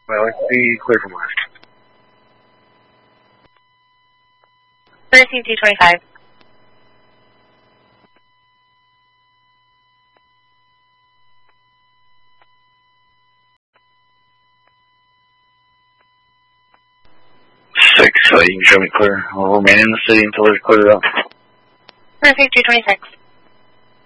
Well, let's be clear from where. Receive 225. You can show me clear. We'll remain in the city until they're cleared up. Receive 226.